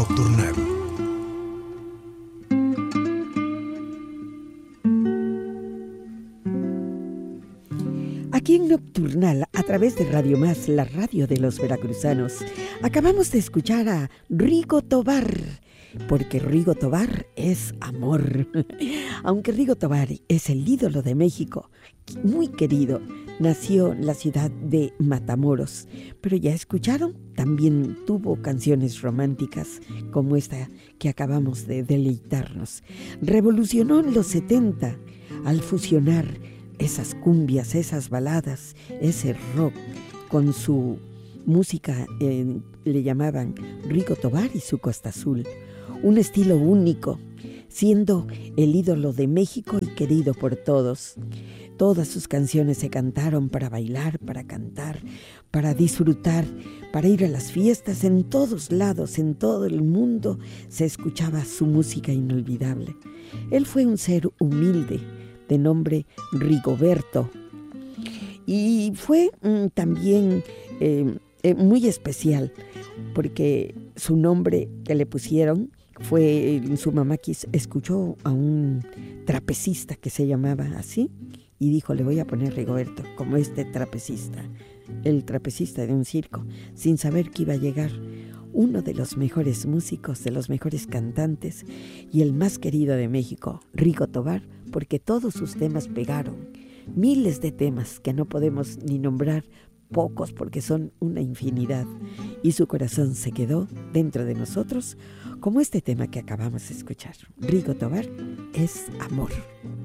Nocturnal. Aquí en Nocturnal, a través de Radio Más, la radio de los veracruzanos, acabamos de escuchar a Rigo Tobar, porque Rigo Tobar es amor. Aunque Rigo Tobar es el ídolo de México, muy querido, nació en la ciudad de Matamoros, pero ya escucharon, también tuvo canciones románticas como esta que acabamos de deleitarnos. Revolucionó en los 70 al fusionar esas cumbias, esas baladas, ese rock con su música, le llamaban Rigo Tobar y su Costa Azul. Un estilo único, siendo el ídolo de México y querido por todos. Todas sus canciones se cantaron para bailar, para cantar, para disfrutar, para ir a las fiestas. En todos lados, en todo el mundo, se escuchaba su música inolvidable. Él fue un ser humilde, de nombre Rigoberto, y fue también muy especial, porque su nombre que le pusieron fue, su mamá escuchó a un trapecista que se llamaba así, y dijo, le voy a poner Rigoberto, como este trapecista, el trapecista de un circo, sin saber que iba a llegar uno de los mejores músicos, de los mejores cantantes y el más querido de México, Rigo Tobar, porque todos sus temas pegaron. Miles de temas que no podemos ni nombrar, pocos porque son una infinidad. Y su corazón se quedó dentro de nosotros, como este tema que acabamos de escuchar. Rigo Tobar es amor.